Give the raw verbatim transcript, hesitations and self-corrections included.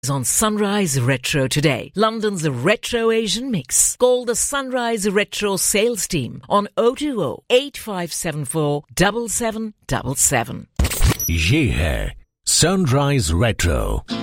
on Sunrise Retro today. London's Retro Asian Mix. Call the Sunrise Retro sales team on oh two oh, eight five seven four, seven seven seven seven. ये है Sunrise Retro.